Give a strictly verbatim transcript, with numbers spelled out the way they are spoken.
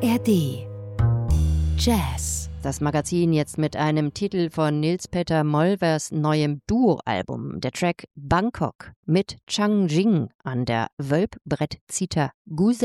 A R D Jazz. Das Magazin jetzt mit einem Titel von Nils-Peter Molvers neuem Duo-Album. Der Track Bangkok mit Chang Jing an der Wölbbrettzither Guzheng.